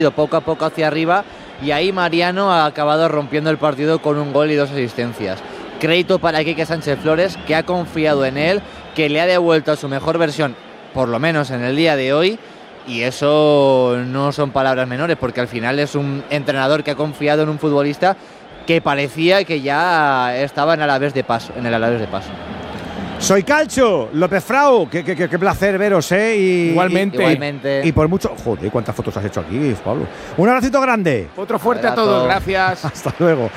poco a poco hacia arriba, y ahí Mariano ha acabado rompiendo el partido con un gol y 2 asistencias. Crédito para Quique Sánchez Flores, que ha confiado en él, que le ha devuelto a su mejor versión, por lo menos en el día de hoy, y eso no son palabras menores, porque al final es un entrenador que ha confiado en un futbolista que parecía que ya estaba en el Alavés de paso. Soy Calcho, López Frau, qué placer veros, Igualmente. Y por mucho… Joder, ¿cuántas fotos has hecho aquí, Pablo? Un abracito grande. Otro fuerte a todos, gracias. Hasta luego.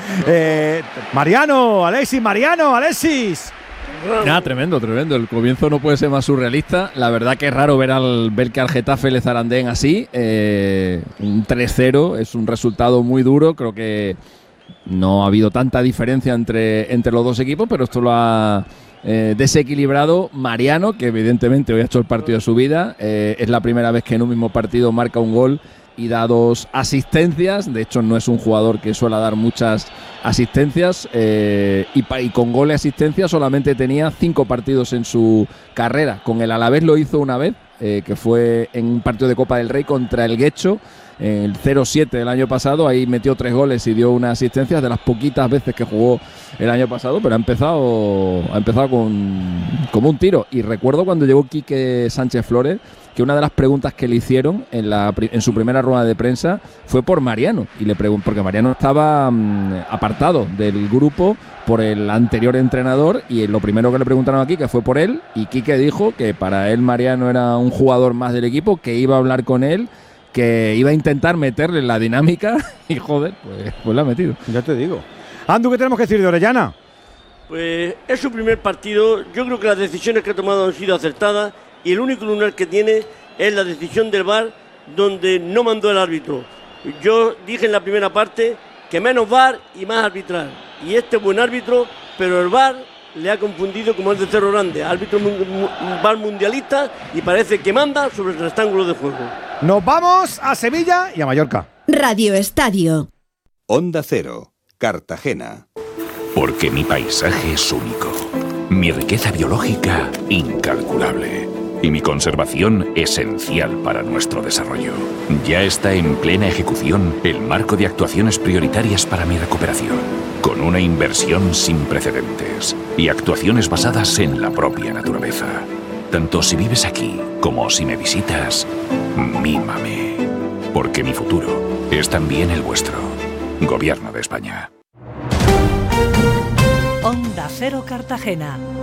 Alexis. Nada, tremendo. El comienzo no puede ser más surrealista. La verdad que es raro ver que al Getafe le zarandeen así. Un 3-0 es un resultado muy duro. Creo que no ha habido tanta diferencia entre los dos equipos, pero esto lo ha desequilibrado Mariano, que evidentemente hoy ha hecho el partido de su vida. Es la primera vez que en un mismo partido marca un gol y da 2 asistencias. De hecho, no es un jugador que suele dar muchas asistencias, y con gol y asistencia solamente tenía 5 partidos en su carrera. Con el Alavés lo hizo una vez, que fue en un partido de Copa del Rey contra el Guecho, el 0-7 del año pasado. Ahí metió 3 goles y dio una asistencia, de las poquitas veces que jugó el año pasado, pero ha empezado como un tiro. Y recuerdo cuando llegó Quique Sánchez Flores, que una de las preguntas que le hicieron en su primera rueda de prensa fue por Mariano, y le preguntó, porque Mariano estaba apartado del grupo por el anterior entrenador, y lo primero que le preguntaron a Quique fue por él, y Quique dijo que para él Mariano era un jugador más del equipo, que iba a hablar con él, que iba a intentar meterle en la dinámica, y joder, pues la ha metido. Ya te digo. Andu, ¿qué tenemos que decir de Orellana? Pues es su primer partido. Yo creo que las decisiones que ha tomado han sido acertadas, y el único lunar que tiene es la decisión del VAR, donde no mandó el árbitro. Yo dije en la primera parte que menos VAR y más arbitrar, y este es buen árbitro, pero el VAR le ha confundido como el de Cerro Grande, árbitro VAR mundialista, y parece que manda sobre el rectángulo de juego. Nos vamos a Sevilla y a Mallorca. Radio Estadio. Onda Cero, Cartagena. Porque mi paisaje es único, mi riqueza biológica incalculable y mi conservación esencial para nuestro desarrollo. Ya está en plena ejecución el marco de actuaciones prioritarias para mi recuperación, con una inversión sin precedentes y actuaciones basadas en la propia naturaleza. Tanto si vives aquí como si me visitas, mímame, porque mi futuro es también el vuestro. Gobierno de España. Onda Cero Cartagena.